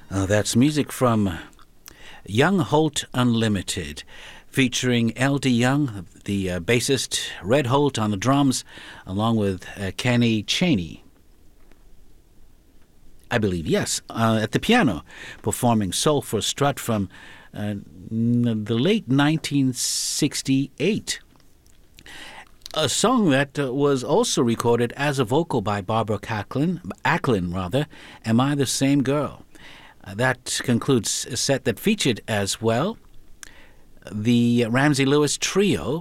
That's music from Young Holt Unlimited, featuring L.D. Young, the bassist, Red Holt on the drums, along with Kenny Cheney, I believe, yes, at the piano, performing Soul for Strut from the late 1968. A song that was also recorded as a vocal by Barbara Acklin, Am I the Same Girl? That concludes a set that featured as well the Ramsey Lewis Trio,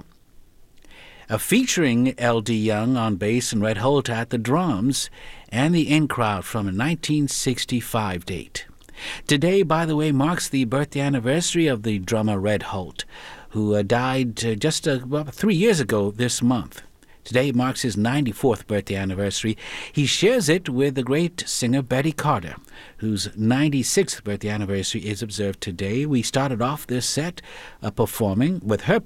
featuring L.D. Young on bass and Red Holt at the drums, and the In Crowd from a 1965 date. Today, by the way, marks the birthday anniversary of the drummer Red Holt, who died just about 3 years ago this month. Today marks his 94th birthday anniversary. He shares it with the great singer Betty Carter, whose 96th birthday anniversary is observed today. We started off this set performing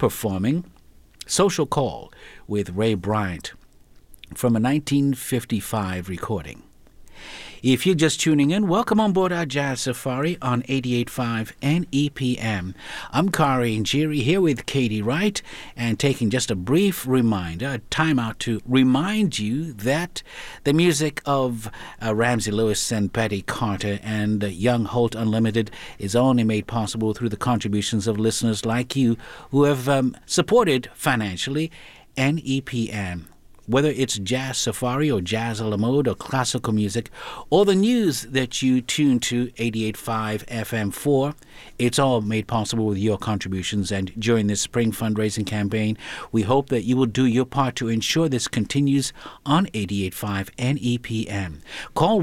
Social Call with Ray Bryant from a 1955 recording. If you're just tuning in, welcome on board our Jazz Safari on 88.5 NEPM. I'm Kari Njiri here with Katie Wright, and taking just a brief reminder, a time out to remind you that the music of Ramsey Lewis and Betty Carter and Young Holt Unlimited is only made possible through the contributions of listeners like you who have supported financially NEPM. Whether it's Jazz Safari or Jazz a la Mode or classical music or the news that you tune to 88.5 FM for, it's all made possible with your contributions. And during this spring fundraising campaign, we hope that you will do your part to ensure this continues on 88.5 NEPM. Call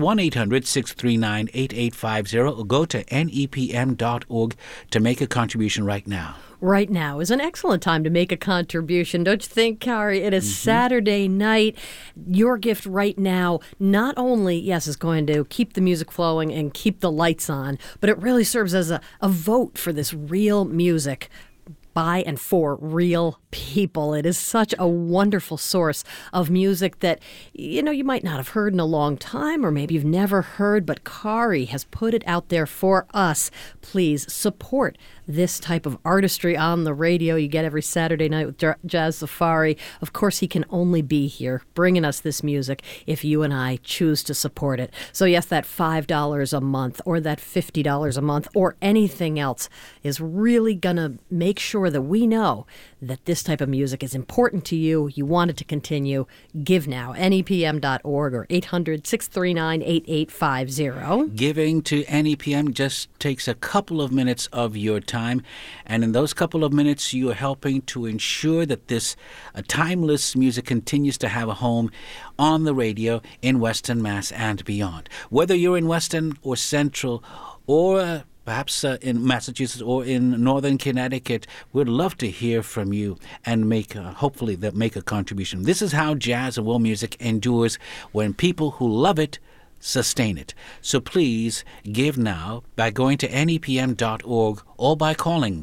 1-800-639-8850 or go to nepm.org to make a contribution right now. Right now is an excellent time to make a contribution. Don't you think, Kari? It is Saturday night. Your gift right now not only, yes, is going to keep the music flowing and keep the lights on, but it really serves as a vote for this real music by and for real people. It is such a wonderful source of music that, you might not have heard in a long time, or maybe you've never heard, but Kari has put it out there for us. Please support this type of artistry on the radio you get every Saturday night with Jazz Safari. Of course, he can only be here bringing us this music if you and I choose to support it. So yes, that $5 a month or that $50 a month or anything else is really going to make sure that we know that this type of music is important to you. You want it to continue. Give now. NEPM.org or 800-639-8850. Giving to NEPM just takes a couple of minutes of your time. And in those couple of minutes, you are helping to ensure that this timeless music continues to have a home on the radio in Western Mass and beyond. Whether you're in Western or Central or perhaps in Massachusetts or in Northern Connecticut, we'd love to hear from you and make a contribution. This is how jazz and world music endures, when people who love it sustain it. So please give now by going to nepm.org or by calling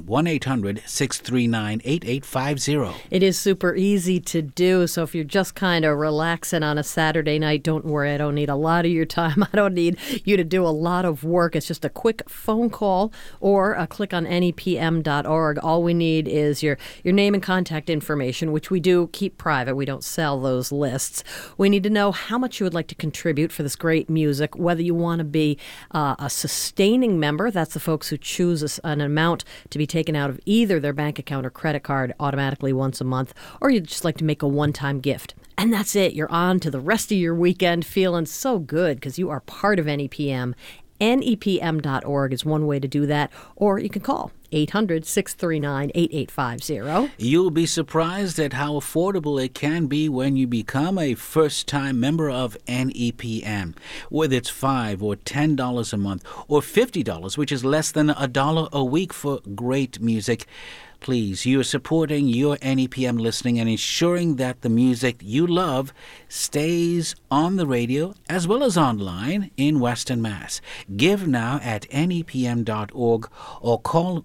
1-800-639-8850. It is super easy to do, so if you're just kind of relaxing on a Saturday night, don't worry, I don't need a lot of your time. I don't need you to do a lot of work. It's just a quick phone call or a click on nepm.org. All we need is your name and contact information, which we do keep private. We don't sell those lists. We need to know how much you would like to contribute for this great music, whether you want to be a sustaining member. That's the folks who choose an amount to be taken out of either their bank account or credit card automatically once a month, or you'd just like to make a one-time gift. And that's it. You're on to the rest of your weekend feeling so good because you are part of NEPM. NEPM.org is one way to do that, or you can call 800-639-8850. You'll be surprised at how affordable it can be when you become a first-time member of NEPM. Whether it's $5 or $10 a month or $50, which is less than $1 a week for great music, Please, you are supporting your NEPM listening and ensuring that the music you love stays on the radio as well as online in Western Mass. Give now at nepm.org or call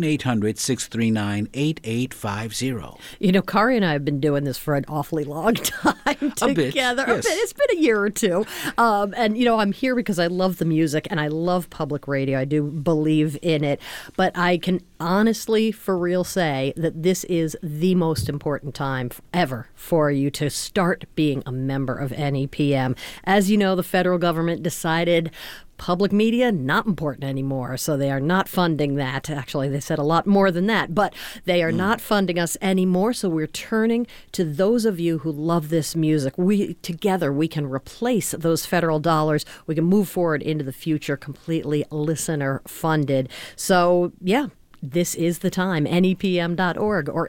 1-800-639-8850. You know, Kari and I have been doing this for an awfully long time together. A bit, yes. It's been a year or two. And, you know, I'm here because I love the music and I love public radio. I do believe in it. But I can honestly, for real, say that this is the most important time ever for you to start being a member of NEPM. As you know, the federal government decided public media, not important anymore, so they are not funding that. Actually, they said a lot more than that, but they are not funding us anymore, so we're turning to those of you who love this music. Together, we can replace those federal dollars. We can move forward into the future completely listener-funded. So, yeah. This is the time. NEPM.org or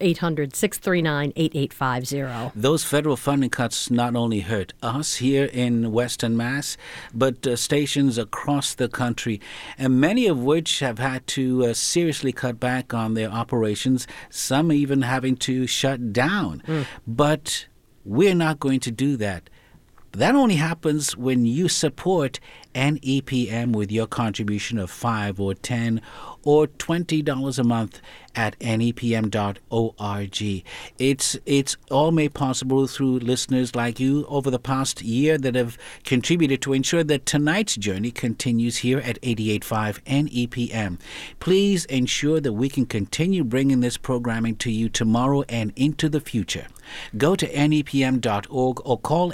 800-639-8850. Those federal funding cuts not only hurt us here in Western Mass, but stations across the country, and many of which have had to seriously cut back on their operations, some even having to shut down. But we're not going to do that. That only happens when you support NEPM with your contribution of $5 or $10 or $20 a month at nepm.org. It's all made possible through listeners like you over the past year that have contributed to ensure that tonight's journey continues here at 88.5 NEPM. Please ensure that we can continue bringing this programming to you tomorrow and into the future. Go to nepm.org or call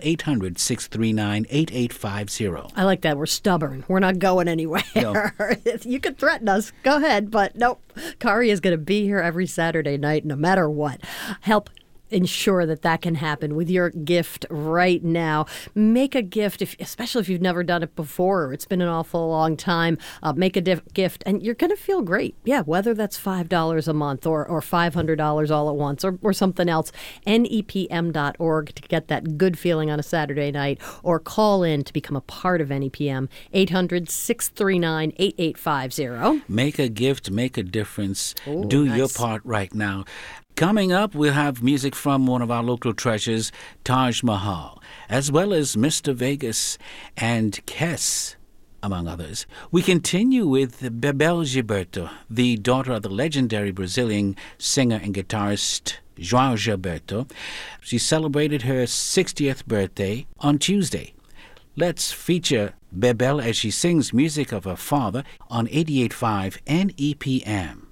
800-639-8850. I like that. We're stubborn. We're not going anywhere. No. You can threaten us. Go ahead. But nope. Kari is going to be here every Saturday night, no matter what. Help ensure that can happen with your gift right now. Make a gift, especially if you've never done it before or it's been an awful long time. Make a gift and you're going to feel great. Yeah, whether that's $5 a month or $500 all at once or something else. NEPM.org to get that good feeling on a Saturday night, or call in to become a part of NEPM. 800-639-8850. Make a gift, make a difference. Ooh, Do nice. your part right now. Coming up, we'll have music from one of our local treasures, Taj Mahal, as well as Mr. Vegas and Kes, among others. We continue with Bebel Gilberto, the daughter of the legendary Brazilian singer and guitarist João Gilberto. She celebrated her 60th birthday on Tuesday. Let's feature Bebel as she sings music of her father on 88.5 NEPM.